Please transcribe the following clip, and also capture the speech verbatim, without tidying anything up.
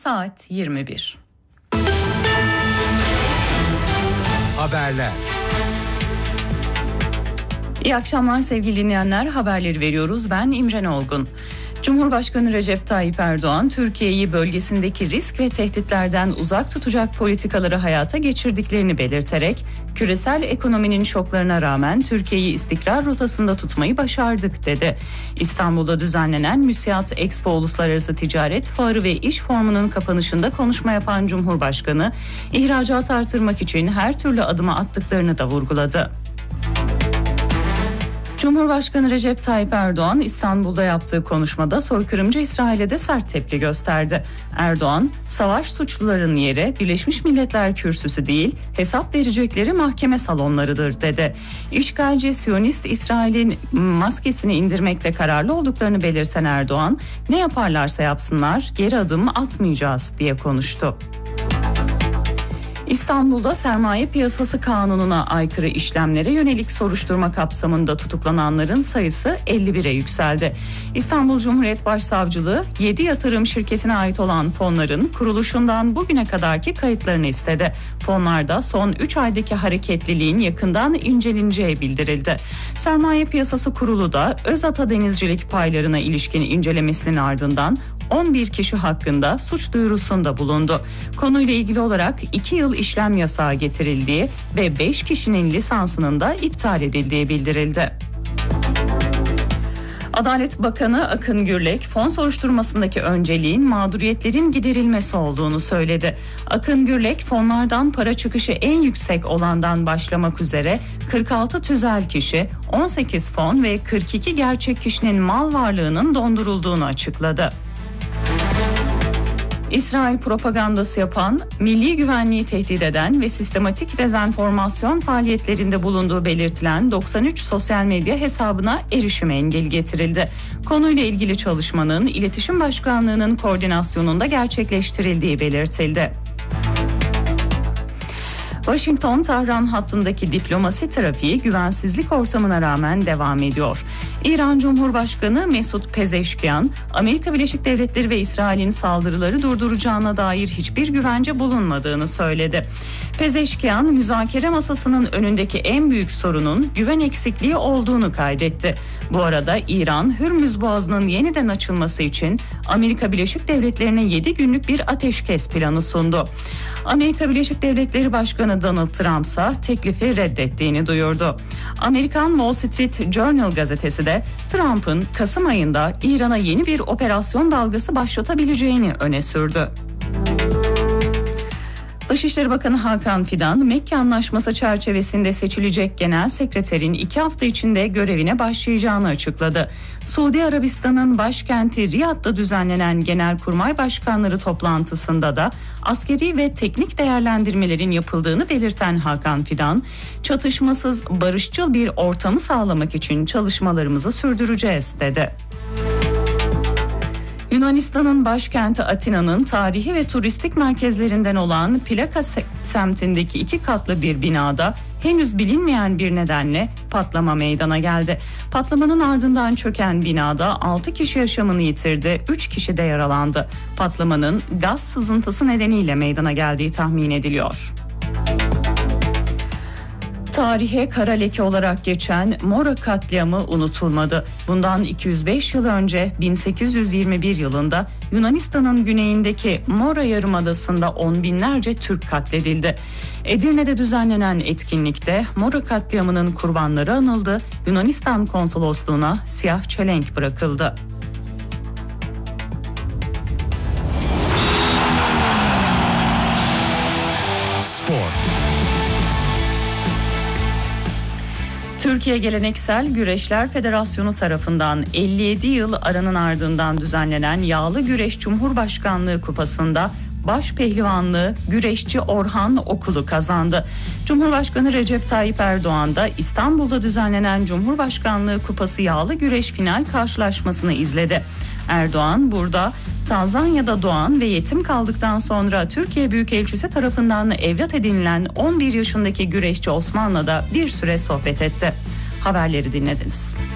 saat yirmi bir. Haberler. İyi akşamlar sevgili dinleyenler, haberleri veriyoruz. Ben İmren Olgun. Cumhurbaşkanı Recep Tayyip Erdoğan, Türkiye'yi bölgesindeki risk ve tehditlerden uzak tutacak politikaları hayata geçirdiklerini belirterek, küresel ekonominin şoklarına rağmen Türkiye'yi istikrar rotasında tutmayı başardık dedi. İstanbul'da düzenlenen Müsiat Expo Uluslararası Ticaret Fuarı ve İş Forumu'nun kapanışında konuşma yapan Cumhurbaşkanı, ihracatı artırmak için her türlü adımı attıklarını da vurguladı. Cumhurbaşkanı Recep Tayyip Erdoğan İstanbul'da yaptığı konuşmada soykırımcı İsrail'e de sert tepki gösterdi. Erdoğan, savaş suçlularının yeri Birleşmiş Milletler kürsüsü değil, hesap verecekleri mahkeme salonlarıdır dedi. İşgalci Siyonist İsrail'in maskesini indirmekte kararlı olduklarını belirten Erdoğan, ne yaparlarsa yapsınlar geri adım atmayacağız diye konuştu. İstanbul'da sermaye piyasası kanununa aykırı işlemlere yönelik soruşturma kapsamında tutuklananların sayısı elli bire yükseldi. İstanbul Cumhuriyet Başsavcılığı yedi yatırım şirketine ait olan fonların kuruluşundan bugüne kadarki kayıtlarını istedi. Fonlarda son üç aydaki hareketliliğin yakından inceleneceği bildirildi. Sermaye Piyasası Kurulu da Özata Denizcilik paylarına ilişkin incelemesinin ardından on bir kişi hakkında suç duyurusunda bulundu. Konuyla ilgili olarak iki yıl işlem yasağı getirildiği ve beş kişinin lisansının da iptal edildiği bildirildi. Adalet Bakanı Akın Gürlek, fon soruşturmasındaki önceliğin mağduriyetlerin giderilmesi olduğunu söyledi. Akın Gürlek, fonlardan para çıkışı en yüksek olandan başlamak üzere kırk altı tüzel kişi, on sekiz fon ve kırk iki gerçek kişinin mal varlığının dondurulduğunu açıkladı. İsrail propagandası yapan, milli güvenliği tehdit eden ve sistematik dezenformasyon faaliyetlerinde bulunduğu belirtilen doksan üç sosyal medya hesabına erişime engel getirildi. Konuyla ilgili çalışmanın İletişim Başkanlığı'nın koordinasyonunda gerçekleştirildiği belirtildi. Washington-Tahran hattındaki diplomasi trafiği güvensizlik ortamına rağmen devam ediyor. İran Cumhurbaşkanı Mesut Pezeşkian, Amerika Birleşik Devletleri ve İsrail'in saldırıları durduracağına dair hiçbir güvence bulunmadığını söyledi. Pezeşkian, müzakere masasının önündeki en büyük sorunun güven eksikliği olduğunu kaydetti. Bu arada İran, Hürmüz Boğazı'nın yeniden açılması için Amerika Birleşik Devletleri'ne yedi günlük bir ateşkes planı sundu. Amerika Birleşik Devletleri Başkanı Donald Trump ise teklifi reddettiğini duyurdu. Amerikan Wall Street Journal gazetesi de Trump'ın Kasım ayında İran'a yeni bir operasyon dalgası başlatabileceğini öne sürdü. Dışişleri Bakanı Hakan Fidan, Mekke Anlaşması çerçevesinde seçilecek genel sekreterin iki hafta içinde görevine başlayacağını açıkladı. Suudi Arabistan'ın başkenti Riyad'da düzenlenen Genelkurmay Başkanları toplantısında da askeri ve teknik değerlendirmelerin yapıldığını belirten Hakan Fidan, çatışmasız, barışçıl bir ortamı sağlamak için çalışmalarımızı sürdüreceğiz dedi. Yunanistan'ın başkenti Atina'nın tarihi ve turistik merkezlerinden olan Plaka semtindeki iki katlı bir binada henüz bilinmeyen bir nedenle patlama meydana geldi. Patlamanın ardından çöken binada altı kişi yaşamını yitirdi, üç kişi de yaralandı. Patlamanın gaz sızıntısı nedeniyle meydana geldiği tahmin ediliyor. Tarihe kara leke olarak geçen Mora katliamı unutulmadı. Bundan iki yüz beş yıl önce bin sekiz yüz yirmi bir yılında Yunanistan'ın güneyindeki Mora Yarımadası'nda on binlerce Türk katledildi. Edirne'de düzenlenen etkinlikte Mora katliamının kurbanları anıldı. Yunanistan konsolosluğuna siyah çelenk bırakıldı. Spor. Türkiye Geleneksel Güreşler Federasyonu tarafından elli yedi yıl aranın ardından düzenlenen Yağlı Güreş Cumhurbaşkanlığı Kupası'nda baş pehlivanlığı güreşçi Orhan Okulu kazandı. Cumhurbaşkanı Recep Tayyip Erdoğan da İstanbul'da düzenlenen Cumhurbaşkanlığı Kupası Yağlı Güreş final karşılaşmasını izledi. Erdoğan burada Tanzanya'da doğan ve yetim kaldıktan sonra Türkiye Büyükelçisi tarafından evlat edinilen on bir yaşındaki güreşçi Osman'la da bir süre sohbet etti. Haberleri dinlediniz.